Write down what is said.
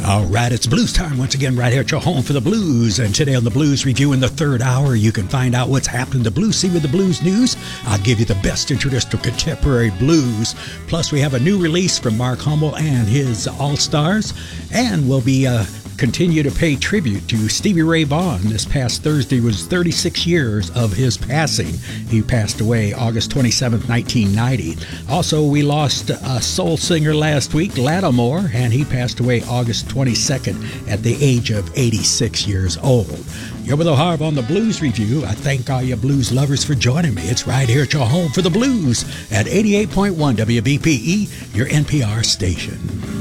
All right, it's blues time once again right here at your home for the blues. And today on the Blues Review in the third hour, you can find out what's happening to Blues Sea with the blues news. I'll give you the best in traditional contemporary blues. Plus, we have a new release from Mark Hummel and his All-Stars. And we'll be continue to pay tribute to Stevie Ray Vaughan. This past Thursday was 36 years of his passing. He passed away August 27th, 1990. Also, we lost a soul singer last week, Lattimore, and he passed away August 22nd at the age of 86 years old. You're with O'Harv on the Blues Review. I thank all you blues lovers for joining me. It's right here at your home for the blues at 88.1 WBPE, your NPR station.